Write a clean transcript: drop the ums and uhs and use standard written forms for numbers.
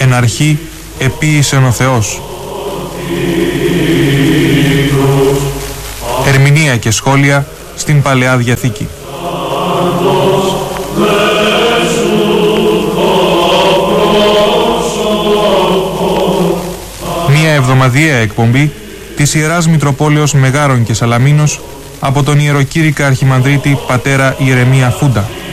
Εν αρχή επίησεν ο Θεός. Ερμηνεία και σχόλια στην Παλαιά Διαθήκη. Μια εβδομαδιαία εκπομπή της Ιεράς Μητροπόλεως Μεγάρων και Σαλαμίνος από τον Ιεροκήρυκα Αρχιμανδρίτη πατέρα Ιερεμία Φούντα.